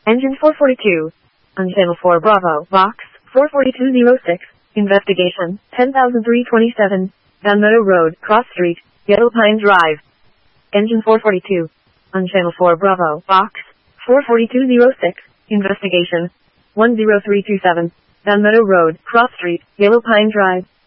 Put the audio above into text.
Engine 442. On Channel 4 Bravo, Box 44206. Investigation 10327. Van Meadow Road, Cross Street, Yellow Pine Drive. Engine 442. On Channel 4 Bravo, Box 44206. Investigation 10327. Van Meadow Road, Cross Street, Yellow Pine Drive.